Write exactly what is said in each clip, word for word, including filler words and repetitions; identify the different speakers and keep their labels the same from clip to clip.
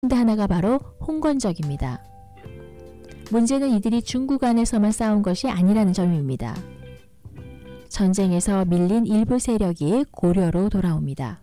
Speaker 1: 가운데 하나가 바로 홍건적입니다. 문제는 이들이 중국 안에서만 싸운 것이 아니라는 점입니다. 전쟁에서 밀린 일부 세력이 고려로 돌아옵니다.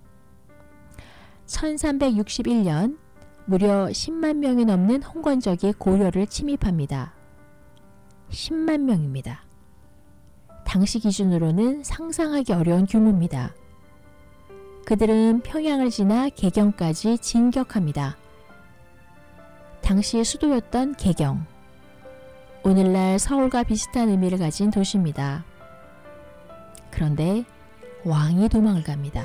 Speaker 1: 천삼백육십일 년 무려 십만 명이 넘는 홍건적이 고려를 침입합니다. 십만 명입니다. 당시 기준으로는 상상하기 어려운 규모입니다. 그들은 평양을 지나 개경까지 진격합니다. 당시의 수도였던 개경, 오늘날 서울과 비슷한 의미를 가진 도시입니다. 그런데 왕이 도망을 갑니다.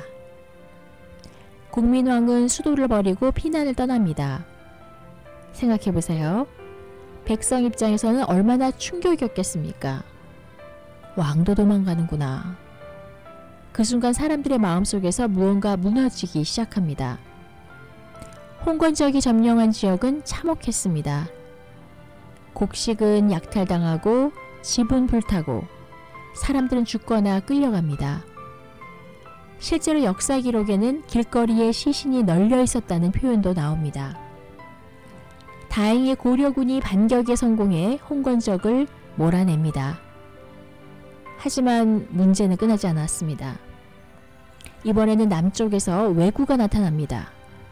Speaker 1: 국민왕은 수도를 버리고 피난을 떠납니다. 생각해보세요. 백성 입장에서는 얼마나 충격이었겠습니까? 왕도 도망가는구나. 그 순간 사람들의 마음속에서 무언가 무너지기 시작합니다. 홍건적이 점령한 지역은 참혹했습니다. 곡식은 약탈당하고 집은 불타고 사람들은 죽거나 끌려갑니다. 실제로 역사 기록에는 길거리에 시신이 널려 있었다는 표현도 나옵니다. 다행히 고려군이 반격에 성공해 홍건적을 몰아냅니다. 하지만 문제는 끝나지 않았습니다. 이번에는 남쪽에서 왜구가 나타납니다.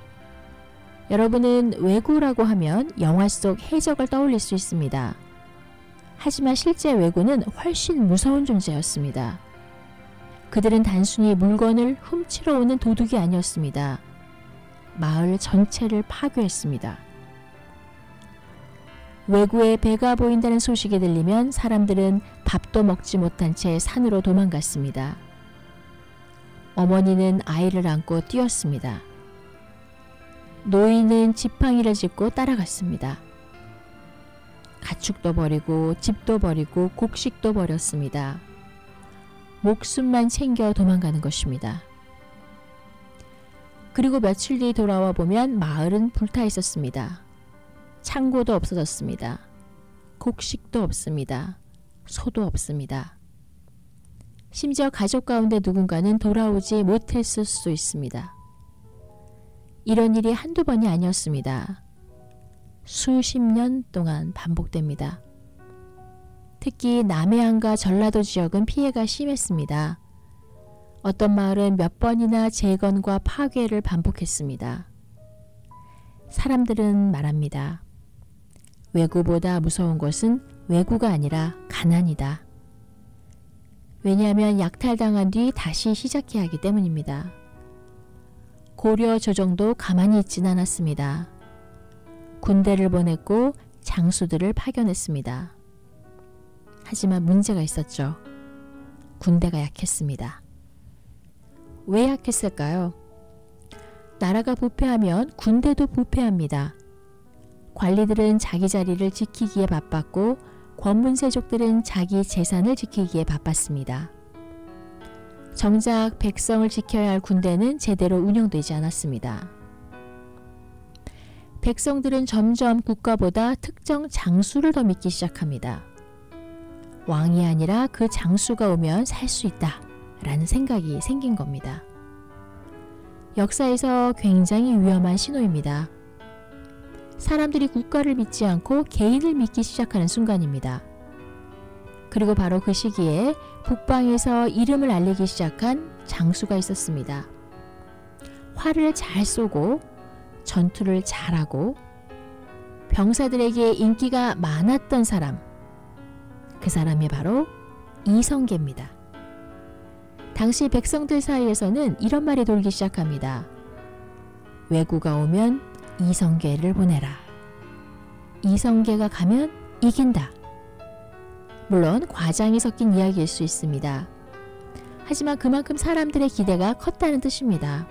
Speaker 1: 여러분은 왜구라고 하면 영화 속 해적을 떠올릴 수 있습니다. 하지만 실제 왜구는 훨씬 무서운 존재였습니다. 그들은 단순히 물건을 훔치러 오는 도둑이 아니었습니다. 마을 전체를 파괴했습니다. 왜구에 배가 보인다는 소식이 들리면 사람들은 밥도 먹지 못한 채 산으로 도망갔습니다. 어머니는 아이를 안고 뛰었습니다. 노인은 지팡이를 짚고 따라갔습니다. 가축도 버리고 집도 버리고 곡식도 버렸습니다. 목숨만 챙겨 도망가는 것입니다. 그리고 며칠 뒤 돌아와 보면 마을은 불타 있었습니다. 창고도 없어졌습니다. 곡식도 없습니다. 소도 없습니다. 심지어 가족 가운데 누군가는 돌아오지 못했을 수도 있습니다. 이런 일이 한두 번이 아니었습니다. 수십 년 동안 반복됩니다. 특히 남해안과 전라도 지역은 피해가 심했습니다. 어떤 마을은 몇 번이나 재건과 파괴를 반복했습니다. 사람들은 말합니다. 왜구보다 무서운 것은 왜구가 아니라 가난이다. 왜냐하면 약탈당한 뒤 다시 시작해야 하기 때문입니다. 고려 조정도 가만히 있진 않았습니다. 군대를 보냈고 장수들을 파견했습니다. 하지만 문제가 있었죠. 군대가 약했습니다. 왜 약했을까요? 나라가 부패하면 군대도 부패합니다. 관리들은 자기 자리를 지키기에 바빴고 권문세족들은 자기 재산을 지키기에 바빴습니다. 정작 백성을 지켜야 할 군대는 제대로 운영되지 않았습니다. 백성들은 점점 국가보다 특정 장수를 더 믿기 시작합니다. 왕이 아니라 그 장수가 오면 살 수 있다 라는 생각이 생긴 겁니다. 역사에서 굉장히 위험한 신호입니다. 사람들이 국가를 믿지 않고 개인을 믿기 시작하는 순간입니다. 그리고 바로 그 시기에 북방에서 이름을 알리기 시작한 장수가 있었습니다. 활을 잘 쏘고 전투를 잘하고 병사들에게 인기가 많았던 사람, 그 사람이 바로 이성계입니다. 당시 백성들 사이에서는 이런 말이 돌기 시작합니다. 왜구가 오면 이성계를 보내라. 이성계가 가면 이긴다. 물론 과장이 섞인 이야기일 수 있습니다. 하지만 그만큼 사람들의 기대가 컸다는 뜻입니다.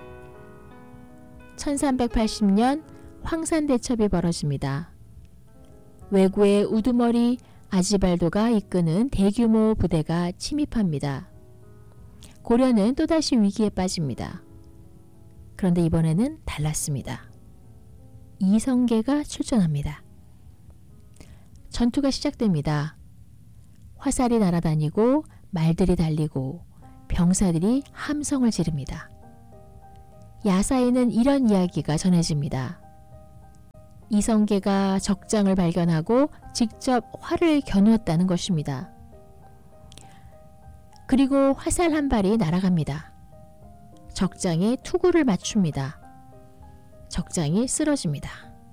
Speaker 1: 천삼백팔십 년 황산대첩이 벌어집니다. 왜구의 우두머리 아지발도가 이끄는 대규모 부대가 침입합니다. 고려는 또다시 위기에 빠집니다. 그런데 이번에는 달랐습니다. 이성계가 출전합니다. 전투가 시작됩니다. 화살이 날아다니고 말들이 달리고 병사들이 함성을 지릅니다. 야사에는 이런 이야기가 전해집니다. 이성계가 적장을 발견하고 직접 활을 겨누었다는 것입니다. 그리고 화살 한 발이 날아갑니다. 적장에 투구를 맞춥니다. 적장이 쓰러집니다.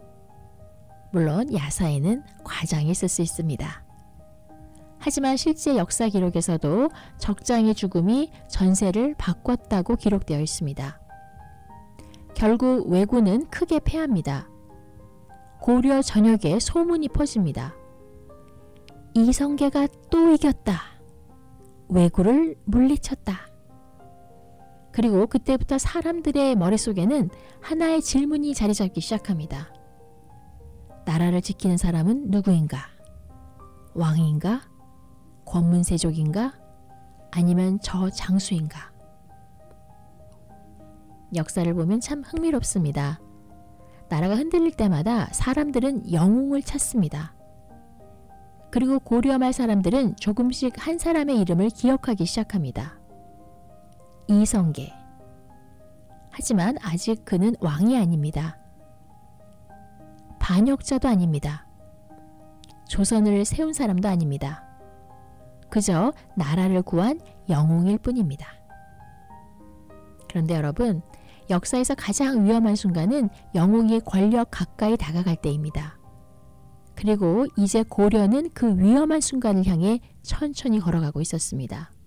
Speaker 1: 물론 야사에는 과장이 있을 수 있습니다. 하지만 실제 역사 기록에서도 적장의 죽음이 전세를 바꿨다고 기록되어 있습니다. 결국 왜군은 크게 패합니다. 고려 전역에 소문이 퍼집니다. 이성계가 또 이겼다. 왜구를 물리쳤다. 그리고 그때부터 사람들의 머릿속에는 하나의 질문이 자리 잡기 시작합니다. 나라를 지키는 사람은 누구인가? 왕인가? 권문세족인가? 아니면 저 장수인가? 역사를 보면 참 흥미롭습니다. 나라가 흔들릴 때마다 사람들은 영웅을 찾습니다. 그리고 고려말 사람들은 조금씩 한 사람의 이름을 기억하기 시작합니다. 이성계. 하지만 아직 그는 왕이 아닙니다. 반역자도 아닙니다. 조선을 세운 사람도 아닙니다. 그저 나라를 구한 영웅일 뿐입니다. 그런데 여러분, 역사에서 가장 위험한 순간은 영웅이 권력 가까이 다가갈 때입니다. 그리고 이제 고려는 그 위험한 순간을 향해 천천히 걸어가고 있었습니다.